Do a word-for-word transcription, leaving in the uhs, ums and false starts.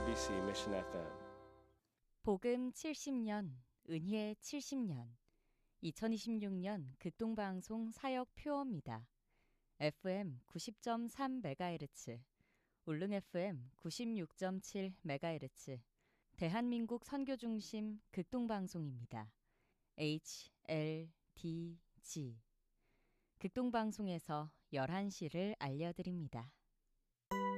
엠비씨 Mission 에프엠. 복음 칠십 년, 은혜 칠십 년, 이천이십육 년 극동방송 사역 표어입니다. 에프엠 구십 점 삼 메가헤르츠, 울릉 에프엠 구십육 점 칠 메가헤르츠, 대한민국 선교중심 극동방송입니다. 에이치 엘 디 지. 극동방송에서 열한 시를 알려드립니다.